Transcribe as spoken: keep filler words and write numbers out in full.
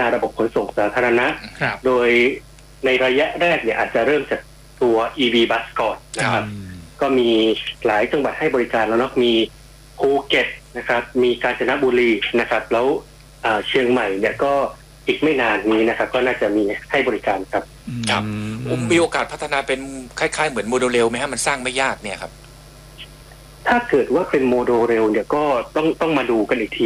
ระบบขนส่งสาธารณะโดยในระยะแรกเนี่ยอาจจะเริ่มจากตัว อี วี Bus ก่อนนะครับก็มีหลายจังหวัดให้บริการแล้วเนาะมีภูเก็ตนะครับมีกาญจนบุรีนะครับแล้วเชียงใหม่เนี่ยก็อีกไม่นานนี้นะครับก็น่าจะมีให้บริการครับครับมีโอกาสพัฒนาเป็นคล้ายๆเหมือนโมเดลเร็วไหมฮะมันสร้างไม่ยากเนี่ยครับถ้าเกิดว่าเป็นโมเดลเร็วเนี่ยก็ต้องต้องมาดูกันอีกที